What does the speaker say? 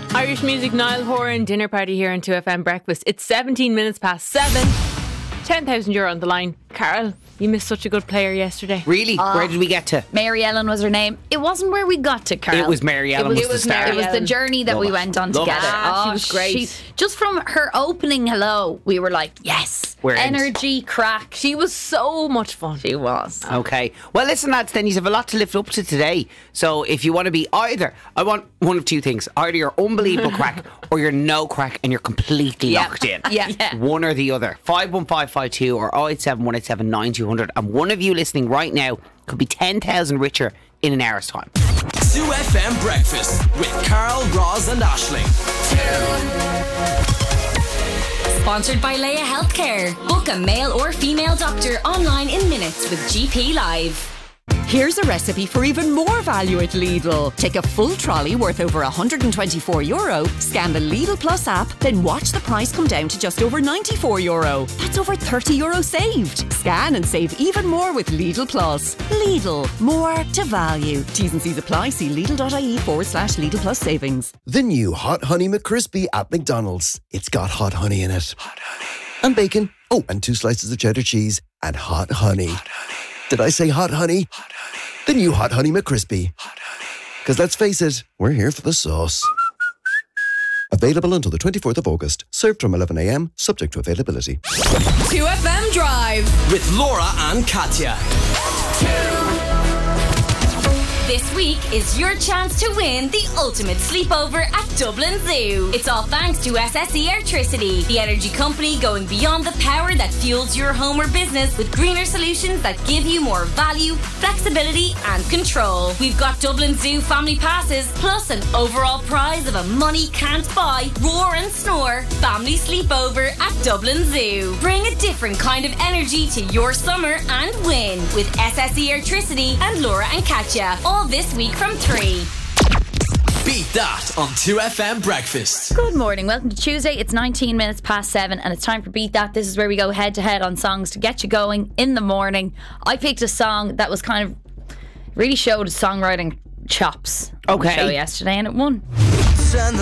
Irish music, Niall Horan, dinner party here on 2FM Breakfast. It's 17 minutes past 7. €10,000 on the line. Carol, you missed such a good player yesterday. Really? Where did we get to? Mary Ellen was her name. It wasn't where we got to, Carol. It was Mary Ellen was the star. It was the journey that we went on together. She was great. Just from her opening hello, we were like, yes. We're in. Energy, crack. She was so much fun. She was. Okay. Well, listen, lads, then you have a lot to live up to today. So if you want to be either, I want one of two things. Either you're unbelievable crack or you're no crack and you're completely locked in. Yeah. One or the other. 51552 or 087 187 9200. And one of you listening right now could be 10,000 richer in an hour's time. 2FM Breakfast with Carl, Roz and Aisling. Sponsored by Leia Healthcare. Book a male or female doctor online in minutes with GP Live. Here's a recipe for even more value at Lidl. Take a full trolley worth over €124, scan the Lidl Plus app, then watch the price come down to just over €94. That's over €30 saved. Scan and save even more with Lidl Plus. Lidl, more to value. T's and C's apply. See Lidl.ie/Lidl Plus savings. The new Hot Honey McCrispy at McDonald's. It's got hot honey in it. Hot honey. And bacon. Oh, and 2 slices of cheddar cheese and hot honey. Hot honey. Did I say hot honey? Hot honey. The new Hot Honey McCrispy. Hot honey. Because let's face it, we're here for the sauce. Available until the 24th of August. Served from 11 a.m, subject to availability. 2FM Drive. With Laura and Katya. This week is your chance to win the ultimate sleepover at Dublin Zoo. It's all thanks to SSE Airtricity, the energy company going beyond the power that fuels your home or business with greener solutions that give you more value, flexibility and control. We've got Dublin Zoo family passes, plus an overall prize of a money can't buy, roar and snore family sleepover at Dublin Zoo. Bring a different kind of energy to your summer and win with SSE Airtricity and Laura and Katya. All this week from 3. Beat that on 2FM Breakfast. Good morning. Welcome to Tuesday. It's 19 minutes past 7 and it's time for Beat That. This is where we go head to head on songs to get you going in the morning. I picked a song that was kind of really showed songwriting chops on the show yesterday and it won.